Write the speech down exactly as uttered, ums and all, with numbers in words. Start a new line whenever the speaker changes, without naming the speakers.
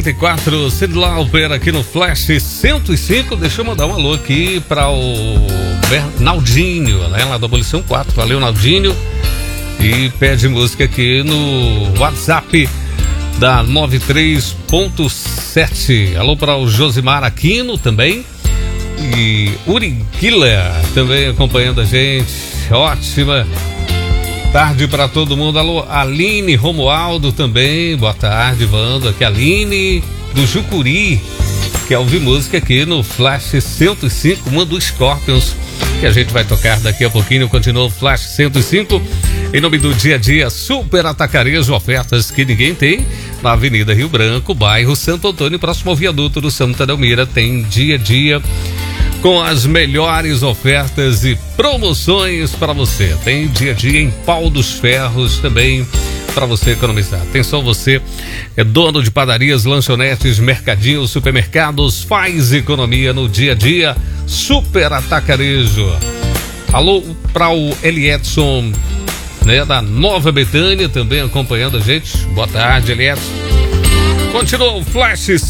quatro, Cyndi Lauper aqui no Flash cento e cinco. Deixa eu mandar um alô aqui para o Naldinho, né, lá da Abolição quatro. Valeu, Naldinho. E pede música aqui no WhatsApp da noventa e três ponto sete. Alô para o Josimar Aquino também. E Uri Killer também acompanhando a gente. Ótima tarde para todo mundo. Alô, Aline Romualdo também. Boa tarde, Wanda. Aqui, Aline do Jucuri, quer ouvir música aqui no Flash cento e cinco, uma do Scorpions, que a gente vai tocar daqui a pouquinho. Continua o Flash cento e cinco. Em nome do Dia a Dia Super Atacarejo, ofertas que ninguém tem. Na Avenida Rio Branco, bairro Santo Antônio, próximo ao viaduto do Santa Delmira, tem Dia a Dia com as melhores ofertas e promoções para você. Tem Dia a Dia em Pau dos Ferros também para você economizar. Atenção, você é dono de padarias, lanchonetes, mercadinhos, supermercados, faz economia no Dia a Dia Super Atacarejo. Alô para o Eliedson, né, da Nova Betânia, também acompanhando a gente. Boa tarde, Eliedson. Continua o Flash